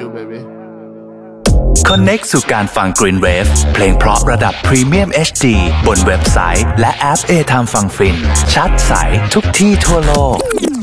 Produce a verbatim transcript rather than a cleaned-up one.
you baby Connect สู่การฟัง Green Wave เพลงเพราะระดับ Premium เอช ดี บนเว็บไซต์และแอป A-Time ฟังฟินชัดใสทุกที่ทั่วโลก